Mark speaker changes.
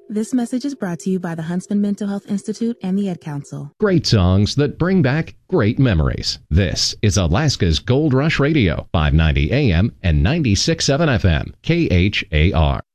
Speaker 1: This message is brought to you by the Huntsman Mental Health Institute and the Ad Council.
Speaker 2: Great songs that bring back great memories. This is Alaska's Gold Rush Radio, 590 AM and 96.7 FM, KHAR.